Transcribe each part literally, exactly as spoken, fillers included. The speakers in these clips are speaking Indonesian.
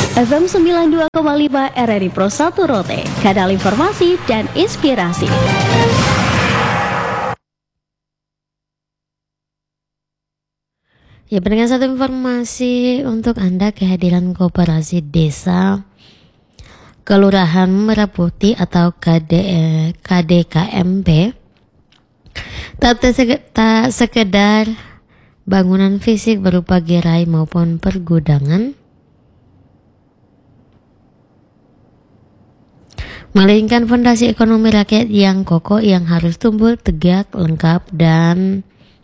F M sembilan puluh dua koma lima R R I Pro satu Rote, kanal informasi dan inspirasi. Ya, pendengar, satu informasi untuk Anda, kehadiran Koperasi Desa Kelurahan Merah Putih atau K D, K D K M P tak, tak sekedar bangunan fisik berupa gerai maupun pergudangan, melainkan fondasi ekonomi rakyat yang kokoh yang harus tumbuh tegak, lengkap, dan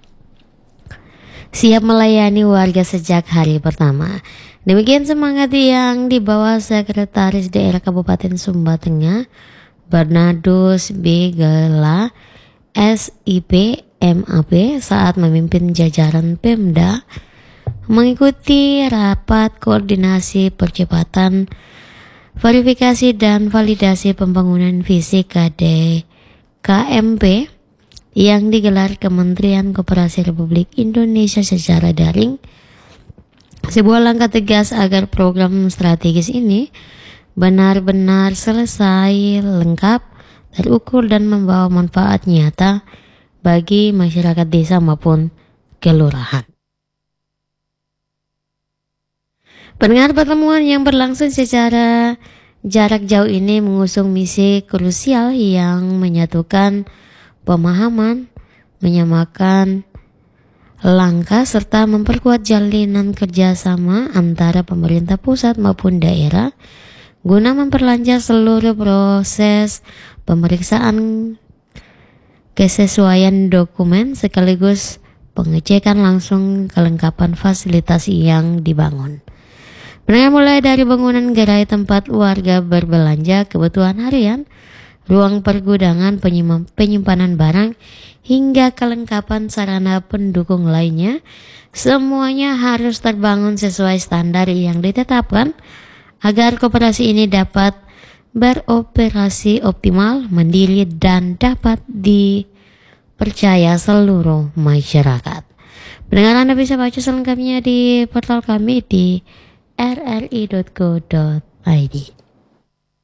siap melayani warga sejak hari pertama. Demikian semangat yang dibawa Sekretaris Daerah Kabupaten Sumba Tengah, Bernardus B. Gela, S I P M A P, saat memimpin jajaran Pemda mengikuti rapat koordinasi percepatan verifikasi dan validasi pembangunan fisik K D K M P yang digelar Kementerian Koperasi Republik Indonesia secara daring. Sebuah langkah tegas agar program strategis ini benar-benar selesai, lengkap, terukur, dan membawa manfaat nyata bagi masyarakat desa maupun kelurahan. Pendengar, pertemuan yang berlangsung secara jarak jauh ini mengusung misi krusial yang menyatukan pemahaman, menyamakan langkah, serta memperkuat jalinan kerjasama antara pemerintah pusat maupun daerah guna memperlancar seluruh proses pemeriksaan kesesuaian dokumen sekaligus pengecekan langsung kelengkapan fasilitas yang dibangun. Mulai mulai dari bangunan gerai tempat warga berbelanja kebutuhan harian, ruang pergudangan, penyimpanan barang, hingga kelengkapan sarana pendukung lainnya, semuanya harus terbangun sesuai standar yang ditetapkan agar koperasi ini dapat beroperasi optimal, mandiri, dan dapat dipercaya seluruh masyarakat. Pendengar, Anda bisa baca selengkapnya di portal kami di r r i dot go dot i d.